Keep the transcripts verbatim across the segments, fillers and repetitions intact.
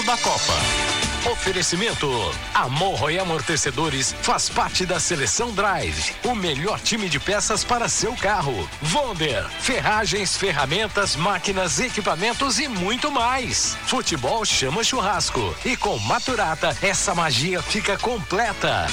da Copa. Oferecimento: Amorro e Amortecedores faz parte da Seleção Drive, o melhor time de peças para seu carro. Vonder, ferragens, ferramentas, máquinas, equipamentos e muito mais. Futebol chama churrasco e com Maturata essa magia fica completa.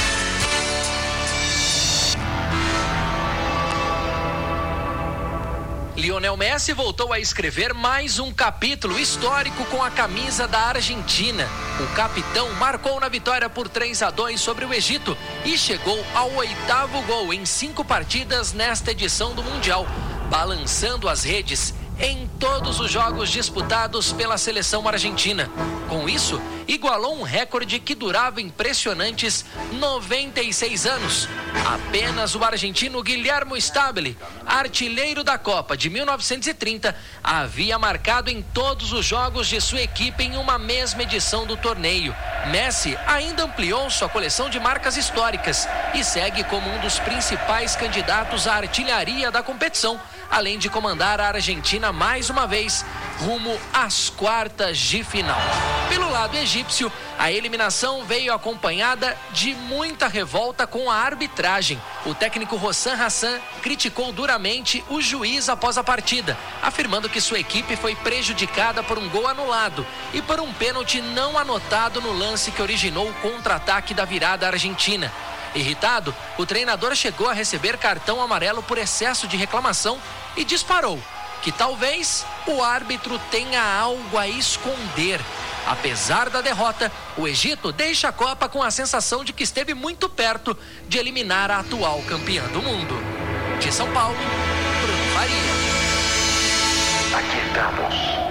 Lionel Messi voltou a escrever mais um capítulo histórico com a camisa da Argentina. O capitão marcou na vitória por três a dois sobre o Egito e chegou ao oitavo gol em cinco partidas nesta edição do Mundial, balançando as redes em todos os jogos disputados pela seleção argentina. Com isso, igualou um recorde que durava impressionantes noventa e seis anos. Apenas o argentino Guilherme Stabile, artilheiro da Copa de mil novecentos e trinta, havia marcado em todos os jogos de sua equipe em uma mesma edição do torneio. Messi ainda ampliou sua coleção de marcas históricas e segue como um dos principais candidatos à artilharia da competição, além de comandar a Argentina mais uma vez rumo às quartas de final. Pelo lado egípcio, a eliminação veio acompanhada de muita revolta com a arbitragem. O técnico Hossam Hassan criticou duramente o juiz após a partida, afirmando que sua equipe foi prejudicada por um gol anulado e por um pênalti não anotado no lance que originou o contra-ataque da virada argentina. Irritado, o treinador chegou a receber cartão amarelo por excesso de reclamação e disparou que talvez o árbitro tenha algo a esconder. Apesar da derrota, o Egito deixa a Copa com a sensação de que esteve muito perto de eliminar a atual campeã do mundo. De São Paulo, Bruno Faria. Aqui estamos.